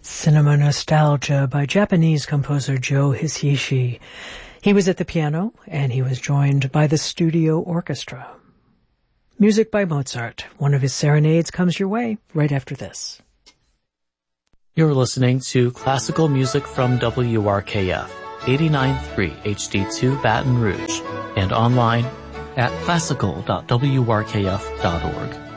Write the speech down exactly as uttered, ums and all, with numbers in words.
Cinema Nostalgia by Japanese composer Joe Hisaishi. He was at the piano, and he was joined by the studio orchestra. Music by Mozart. One of his serenades comes your way right after this. You're listening to classical music from W R K F, eighty-nine point three H D two Baton Rouge, and online at classical dot w r k f dot org.